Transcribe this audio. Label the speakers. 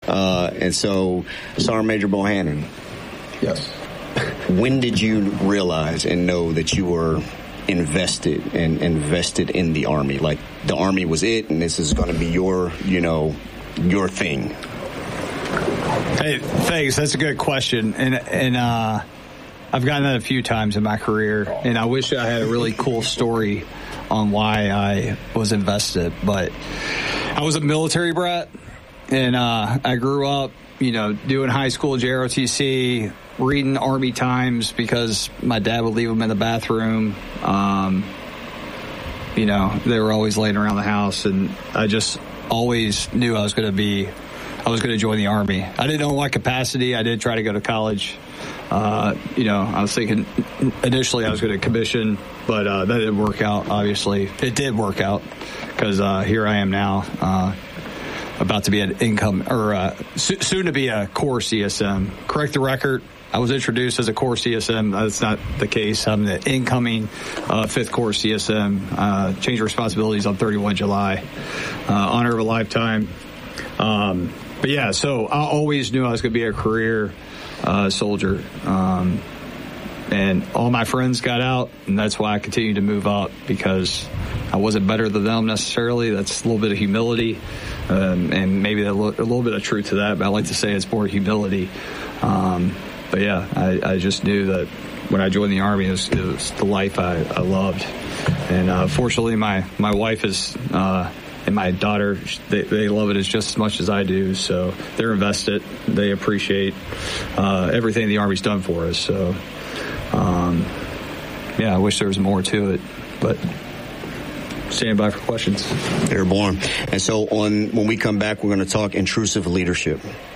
Speaker 1: And so, Sergeant Major Bohannon.
Speaker 2: Yes.
Speaker 1: When did you realize and know that you were invested in the Army? Like, the Army was it, and this is going to be your thing.
Speaker 3: Hey, thanks. That's a good question. And I've gotten that a few times in my career, and I wish I had a really cool story on why I was invested. But I was a military brat, and I grew up, doing high school JROTC, reading Army Times because my dad would leave them in the bathroom. They were always laying around the house, and I just always knew I was going to join the Army. I didn't know what capacity. I did try to go to college. I was thinking initially I was going to commission, but that didn't work out, obviously. It did work out because here I am now, about to be an soon to be a Corps CSM. Correct the record. I was introduced as a Corps CSM. That's not the case. I'm the incoming 5th Corps CSM. Change of responsibilities on 31 July. Honor of a lifetime. But yeah, so I always knew I was going to be a career soldier. And all my friends got out, and that's why I continued to move up, because I wasn't better than them necessarily. That's a little bit of humility, and maybe a little bit of truth to that, but I like to say it's more humility. But yeah, I just knew that when I joined the Army, it was the life I loved. And fortunately, my wife is... and my daughter, they love it just as much as I do. So they're invested. They appreciate everything the Army's done for us. So, I wish there was more to it, but stand by for questions.
Speaker 1: Airborne. And so when we come back, we're going to talk intrusive leadership.